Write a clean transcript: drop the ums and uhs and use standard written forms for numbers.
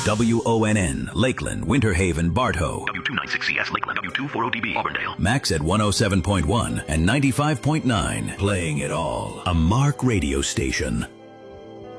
WONN, Lakeland, Winter Haven, Bartow. W296CS, Lakeland, W240DB, Auburndale. Max at 107.1 and 95.9. Playing it all. A Mark radio station.